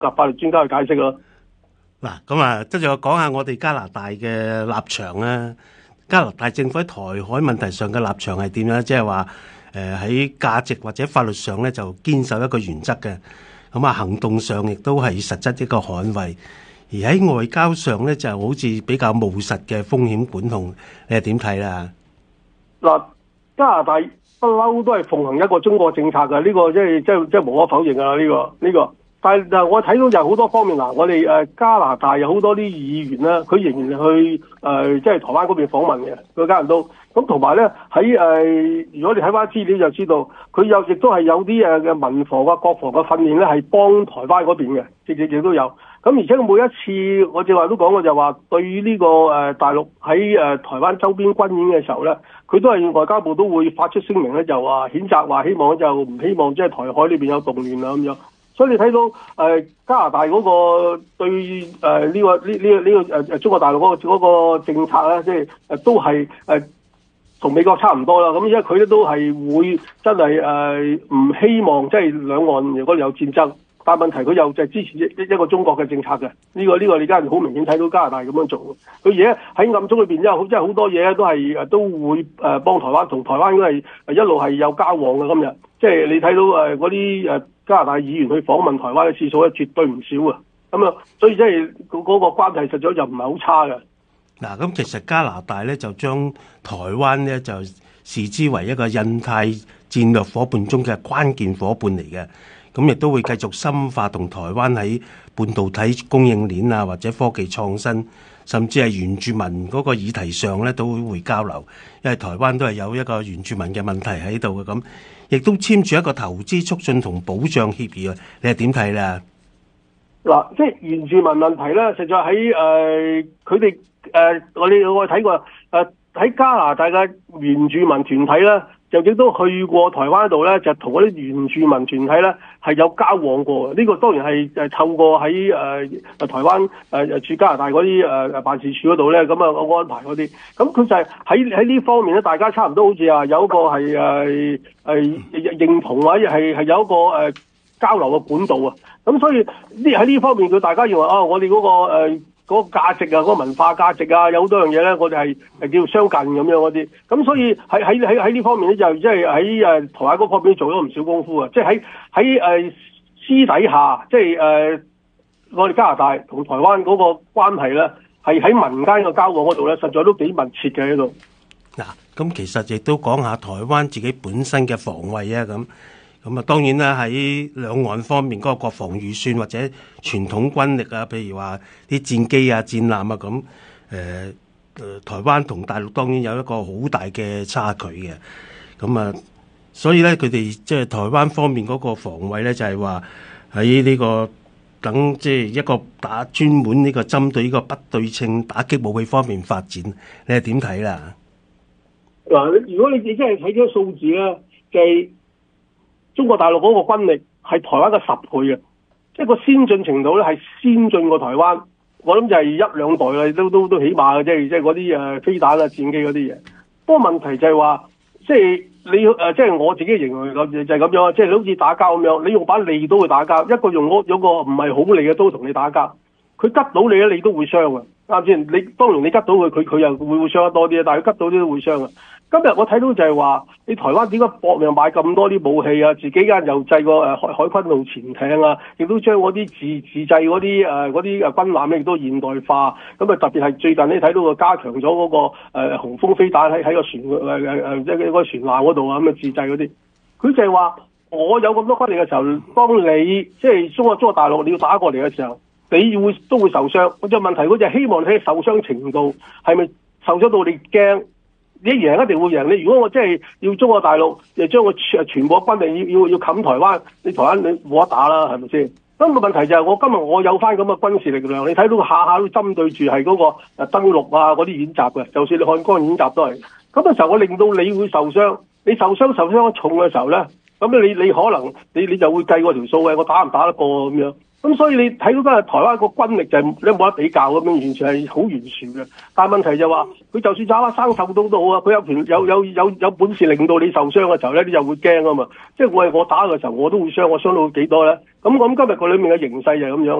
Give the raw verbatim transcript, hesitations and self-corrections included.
法律專家去解釋咯。 嗱，咁啊，跟住我講下我哋加拿大嘅立場啦。加拿大政府喺台海問題上嘅立場係點樣？即係話誒喺價值或者法律上咧就堅守一個原則嘅，咁啊行動上亦都係實質一個捍衛。而喺外交上咧就好似比較務實嘅風險管控，你係點睇啦？ 嗱，加拿大不嬲都係奉行一個中國政策嘅，呢個即係即係即係無可否認㗎啦，呢個呢個。但係但係我睇到就好多方面嗱，我哋誒加拿大有好多啲議員咧，佢仍然去誒即係台灣嗰邊訪問嘅，佢家人都咁，同埋咧喺誒，如果你睇翻資料就知道，佢有亦都係有啲誒嘅民防啊、國防嘅訓練咧，係幫台灣嗰邊嘅，直直亦都有。咁而且佢每一次我正話都講過，就話對於呢個誒大陸喺誒台灣周邊軍演嘅時候咧，佢都係外交部都會發出聲明咧，就話譴責，話希望就唔希望即係台海呢邊有動亂啊咁樣。所以你睇到誒、呃、加拿大嗰個對誒呢、呃這個呢呢呢個誒誒中國大陸嗰、那個那個政策咧，即係誒都係誒同美國差唔多啦。咁因為佢咧都係會真係誒唔希望即係兩岸如果有戰爭。但係問題佢又就係支持一一個中國嘅政策嘅，呢、這個呢、這個你而家好明顯睇到加拿大咁樣做。佢而家喺暗中裏邊，因為好即係好多嘢都係誒都會誒幫台灣，同台灣都係一路係有交往嘅。今日即係你睇到誒嗰啲誒加拿大議員去訪問台灣嘅次數咧，絕對唔少啊。咁啊，所以即係嗰嗰個關係實在就唔係好差嘅。 嗱，咁其實加拿大咧就將台灣咧就視之為一個印太戰略夥伴中嘅關鍵夥伴嚟嘅。咁亦都會繼續深化同台灣喺半導體供應鏈啊，或者科技創新，甚至係原住民嗰個議題上咧，都會交流。因為台灣都係有一個原住民嘅問題喺度嘅，咁亦都簽署一個投資促進同保障協議啊。你係點睇咧？ 嗱，即係原住民問題咧，實在喺誒佢哋誒我哋我睇過誒喺、呃、加拿大嘅原住民團體咧。就亦都去過台灣度咧，就同嗰啲原住民團體咧係有交往過嘅。呢、這個當然係誒透過喺誒誒台灣誒誒駐加拿大嗰啲誒誒辦事處嗰度咧，咁啊我安排嗰啲。咁佢就係喺喺呢方面咧，大家差唔多好似啊有一個係誒誒認同或者係係有一個誒交流嘅管道啊。咁所以呢喺呢方面，佢大家認為啊，我哋嗰、那個誒。呃嗰個價值啊，嗰、那個文化價值啊，有好多樣嘢咧，我哋係係叫相近咁樣嗰啲，咁所以喺喺喺喺呢方面咧，就即係喺誒台灣嗰方面做咗唔少功夫啊！即係喺喺誒私底下，即係誒我哋加拿大同台灣嗰個關係咧，係喺民間嘅交往嗰度咧，實在都幾密切嘅喺度。 嗱，咁其實亦都講下台灣自己本身嘅防衛啊，咁。咁啊，當然啦，喺兩岸方面嗰個國防預算或者傳統軍力啊，譬如話啲戰機啊、戰艦啊咁，誒、呃、誒，台灣同大陸當然有一個好大嘅差距嘅。咁啊，所以咧，佢哋即係台灣方面嗰個防衛咧，就係話喺呢個等即係一個打專門呢個針對呢個不對稱打擊武器方面發展，你係點睇啦？ 嗱，如果你你真係睇咗數字咧，就係、是。中國大陸嗰個軍力係台灣嘅十倍嘅，即係個先進程度咧係先進過台灣。我諗就係一兩代啦，都都都起碼嘅，即係即係嗰啲誒飛彈啊、戰機嗰啲嘢。不過問題就係話，即係你誒，即係我自己形容就係咁樣，即係好似打交咁樣，你用把利刀去打交，一個用嗰有個唔係好利嘅刀同你打交，佢吉到你咧，你都會傷嘅。啱先？你當然你吉到佢，佢佢又會會傷得多啲，但係佢吉到啲都會傷嘅。今日我睇到就係話，你台灣點解搏命買咁多啲武器啊？自己間又製個誒海海軍號潛艇啊，亦都將嗰啲自自製嗰啲誒嗰啲誒軍艦咧，亦都現代化。咁啊特別係最近你睇到個加強咗嗰、那個誒、呃、紅蜂飛彈喺喺個船誒誒誒即係嗰個船艦嗰度啊，咁啊自製嗰啲。佢就係話，我有咁多軍力嘅時候，當你即係中國中國大陸你要打過嚟嘅時候，你會都會受傷。我就問題，我就希望你喺受傷程度係咪受傷到你驚？你一贏一定會贏。你如果我真係要中國大陸又將個全全部軍力要要要冚台灣，你台灣你冇得打啦，係咪先？咁個問題就係我今日我有翻咁嘅軍事力量，你睇到下下都針對住係嗰個誒登陸啊嗰啲演習嘅，就算你漢光演習都係。咁嘅時候我令到你會受傷，你受傷受傷重嘅時候咧，咁你你可能你你就會計嗰條數嘅，我打唔打得過咁樣？ 咁所以你睇到今日台灣個軍力就係你冇得比較咁樣，完全係好懸殊嘅。但係問題就話，佢就算揸把生手刀都好啊，佢有權有有有有本事令到你受傷嘅時候咧，你就會驚啊嘛。即係我係我打嘅時候，我都會傷，我傷到幾多咧？咁咁今日個裏面嘅形勢就係咁樣。